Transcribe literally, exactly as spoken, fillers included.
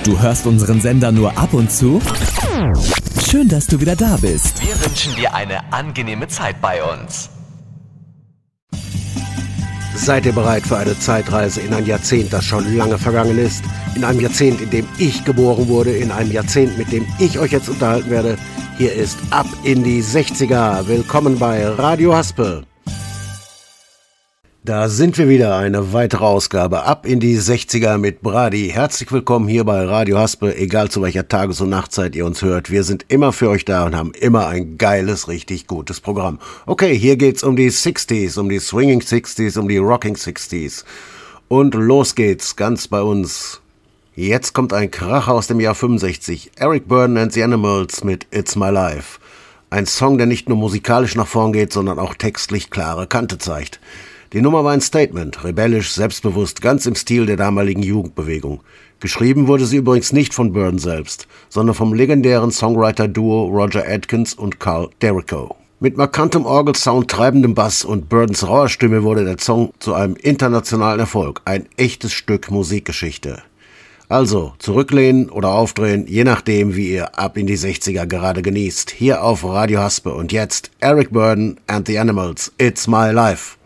Du hörst unseren Sender nur ab und zu? Schön, dass du wieder da bist. Wir wünschen dir eine angenehme Zeit bei uns. Seid ihr bereit für eine Zeitreise in ein Jahrzehnt, das schon lange vergangen ist? In einem Jahrzehnt, in dem ich geboren wurde, in einem Jahrzehnt, mit dem ich euch jetzt unterhalten werde. Hier ist Ab in die sechziger. Willkommen bei Radio Haspe. Da sind wir wieder, eine weitere Ausgabe Ab in die sechziger mit Brady. Herzlich willkommen hier bei Radio Haspe, egal zu welcher Tages- und Nachtzeit ihr uns hört. Wir sind immer für euch da und haben immer ein geiles, richtig gutes Programm. Okay, hier geht's um die sechziger, um die Swinging sechziger, um die Rocking sechziger. Und los geht's, ganz bei uns. Jetzt kommt ein Kracher aus dem Jahr fünfundsechzig. Eric Burdon and the Animals mit It's My Life. Ein Song, der nicht nur musikalisch nach vorn geht, sondern auch textlich klare Kante zeigt. Die Nummer war ein Statement, rebellisch, selbstbewusst, ganz im Stil der damaligen Jugendbewegung. Geschrieben wurde sie übrigens nicht von Burdon selbst, sondern vom legendären Songwriter-Duo Roger Atkins und Carl Derrico. Mit markantem Orgelsound, treibendem Bass und Burdons rauer Stimme wurde der Song zu einem internationalen Erfolg, ein echtes Stück Musikgeschichte. Also, zurücklehnen oder aufdrehen, je nachdem, wie ihr Ab in die sechziger gerade genießt. Hier auf Radio Haspe und jetzt Eric Burdon and the Animals, It's My Life.